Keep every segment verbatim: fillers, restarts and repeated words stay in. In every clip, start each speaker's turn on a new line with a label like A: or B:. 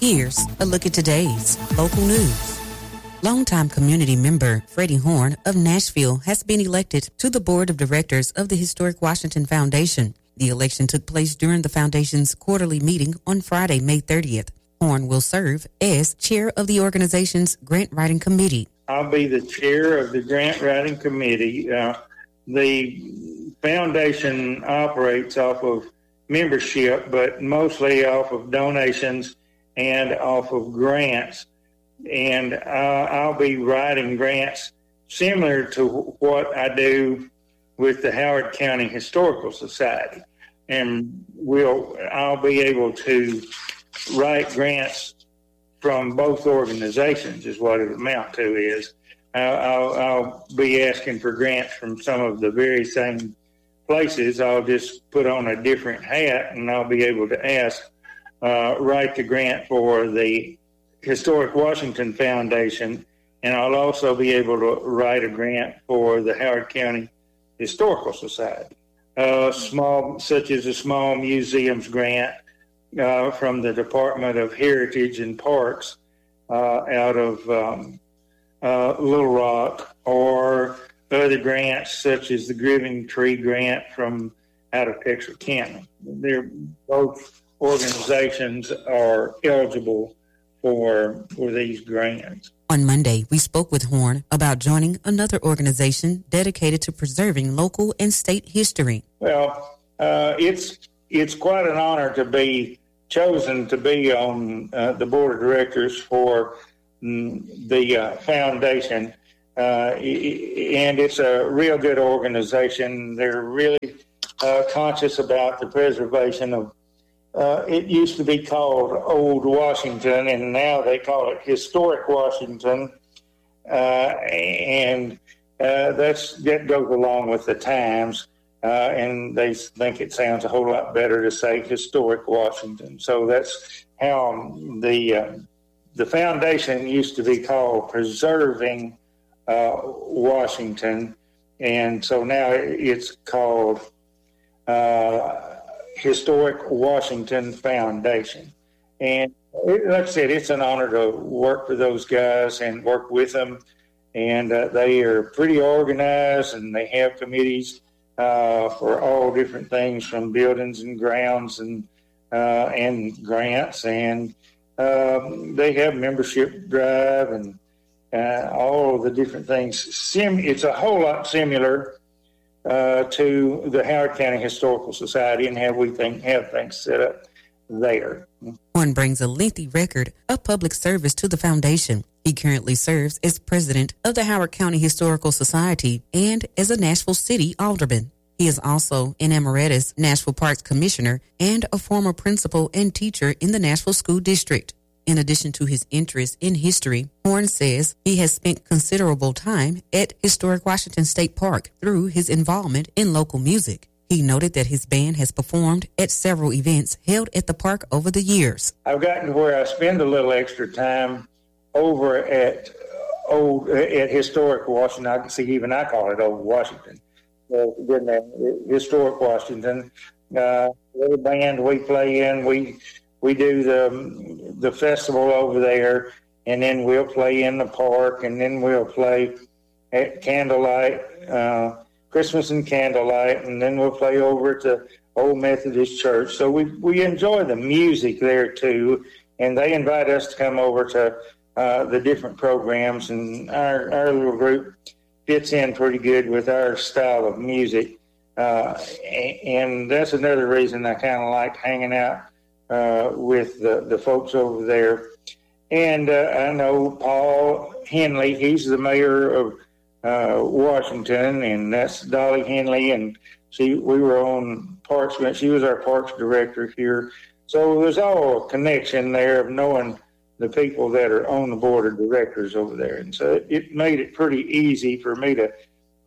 A: Here's a look at today's local news. Longtime community member Freddie Horn of Nashville has been elected to the board of directors of the Historic Washington Foundation. The election took place during the foundation's quarterly meeting on Friday, May thirtieth. Horn will serve as chair of the organization's grant writing committee.
B: I'll be the chair of the grant writing committee. Uh, the foundation operates off of membership, but mostly off of donations and off of grants. And uh, I'll be writing grants similar to what I do with the Howard County Historical Society. And we'll, I'll be able to write grants from both organizations is what it amount to is. I'll, I'll, I'll be asking for grants from some of the very same places. I'll just put on a different hat and I'll be able to ask, uh, write the grant for the Historic Washington Foundation, and I'll also be able to write a grant for the Howard County Historical Society, uh, small, such as a small museums grant uh, from the Department of Heritage and Parks uh, out of um, uh, Little Rock, or other grants such as the Giving Tree grant from out of Texarkana. They're both organizations are eligible for for these grants.
A: On Monday, we spoke with Horn about joining another organization dedicated to preserving local and state history.
B: Well, uh, it's it's quite an honor to be chosen to be on uh, the board of directors for mm, the uh, foundation, uh, and it's a real good organization. They're really uh, conscious about the preservation of Uh, it used to be called Old Washington, and now they call it Historic Washington, uh, and uh, that's that goes along with the times, uh, and they think it sounds a whole lot better to say Historic Washington. So that's how the uh, the foundation used to be called Preserving uh, Washington, and so now it's called Uh, Historic Washington Foundation. And like I said, it's an honor to work for those guys and work with them. And uh, they are pretty organized, and they have committees uh, for all different things, from buildings and grounds and uh, and grants. And um, they have membership drive and uh, all of the different things. Sim- it's a whole lot similar Uh, to the Howard County Historical Society and how we think have things set up there.
A: Horn brings a lengthy record of public service to the foundation. He currently serves as president of the Howard County Historical Society and as a Nashville City alderman. He is also an emeritus Nashville Parks Commissioner and a former principal and teacher in the Nashville School District. In addition to his interest in history, Horn says he has spent considerable time at Historic Washington State Park through his involvement in local music. He noted that his band has performed at several events held at the park over the years.
B: I've gotten to where I spend a little extra time over at old at Historic Washington. I can see even I call it Old Washington. Uh, Historic Washington. Uh, the band we play in, we we do the the festival over there, and then we'll play in the park, and then we'll play at candlelight, uh, Christmas and candlelight, and then we'll play over at the Old Methodist Church. So we we enjoy the music there too, and they invite us to come over to uh, the different programs, and our our little group fits in pretty good with our style of music, uh, and that's another reason I kind of like hanging out uh, with the, the folks over there. And uh, I know Paul Henley, he's the mayor of uh, Washington, and that's Dolly Henley, and she, we were on Parks, she was our Parks director here. So there's all a connection there of knowing the people that are on the board of directors over there. And so it made it pretty easy for me to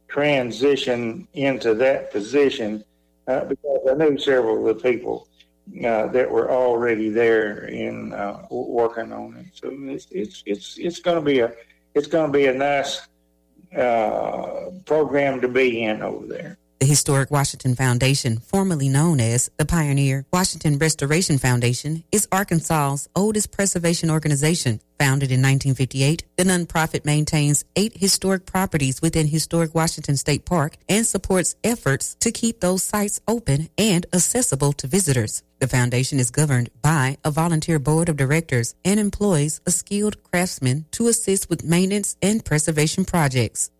B: transition into that position uh, because I knew several of the people uh, that were already there in uh, working on it. So it's it's it's it's going to be a it's going to be a nice uh, program to be in over there.
A: The Historic Washington Foundation, formerly known as the Pioneer Washington Restoration Foundation, is Arkansas's oldest preservation organization. Founded in nineteen fifty-eight, the nonprofit maintains eight historic properties within Historic Washington State Park and supports efforts to keep those sites open and accessible to visitors. The foundation is governed by a volunteer board of directors and employs a skilled craftsman to assist with maintenance and preservation projects.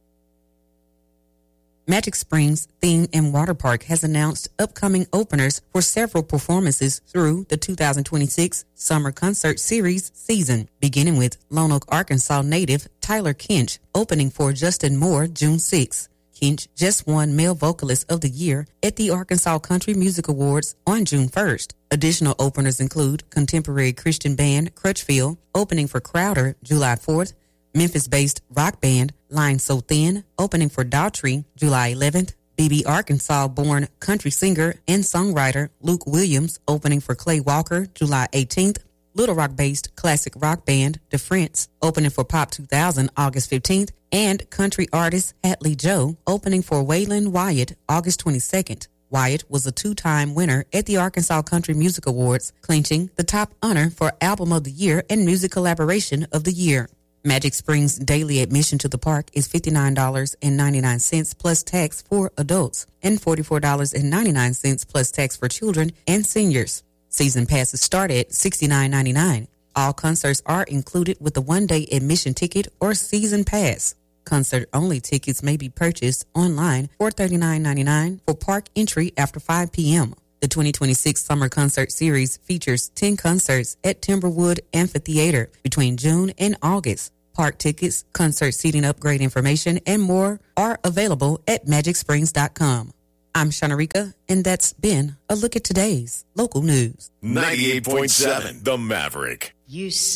A: Magic Springs Theme and Water Park has announced upcoming openers for several performances through the two thousand twenty-six Summer Concert Series season, beginning with Lone Oak, Arkansas native Tyler Kinch opening for Justin Moore June sixth. Kinch just won Male Vocalist of the Year at the Arkansas Country Music Awards on June first. Additional openers include contemporary Christian band Crutchfield opening for Crowder July fourth, Memphis-based rock band Line So Thin opening for Daughtry July eleventh, B B Arkansas-born country singer and songwriter Luke Williams opening for Clay Walker July eighteenth, Little Rock-based classic rock band The Friends opening for Pop two thousand August fifteenth, and country artist Hatley Joe opening for Waylon Wyatt August twenty-second. Wyatt was a two-time winner at the Arkansas Country Music Awards, clinching the top honor for Album of the Year and Music Collaboration of the Year. Magic Springs daily admission to the park is fifty-nine dollars and ninety-nine cents plus tax for adults and forty-four dollars and ninety-nine cents plus tax for children and seniors. Season passes start at sixty-nine ninety-nine. All concerts are included with a one-day admission ticket or season pass. Concert-only tickets may be purchased online for thirty-nine ninety-nine for park entry after five p.m. The twenty twenty-six Summer Concert Series features ten concerts at Timberwood Amphitheater between June and August. Park tickets, concert seating upgrade information, and more are available at magic springs dot com. I'm Shanarika, and that's been a look at today's local news.
C: ninety-eight point seven The Maverick.
D: You